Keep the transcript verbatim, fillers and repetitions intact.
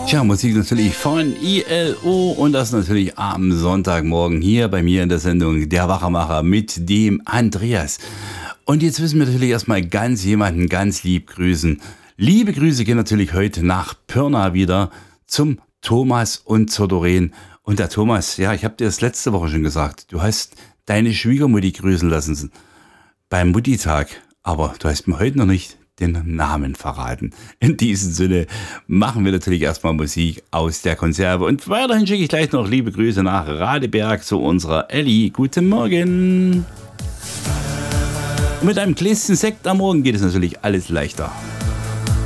Tja, Musik natürlich von I L O und das natürlich am Sonntagmorgen hier bei mir in der Sendung Der Wachmacher mit dem Andreas. Und jetzt müssen wir natürlich erstmal ganz jemanden ganz lieb grüßen. Liebe Grüße gehen natürlich heute nach Pirna wieder zum Thomas und zur Doreen. Und der Thomas, ja, ich habe dir das letzte Woche schon gesagt, du hast deine Schwiegermutti grüßen lassen beim Mutti-Tag, aber du hast mir heute noch nicht den Namen verraten. In diesem Sinne machen wir natürlich erstmal Musik aus der Konserve und weiterhin schicke ich gleich noch liebe Grüße nach Radeberg zu unserer Elli. Guten Morgen! Und mit einem Gläschen Sekt am Morgen geht es natürlich alles leichter.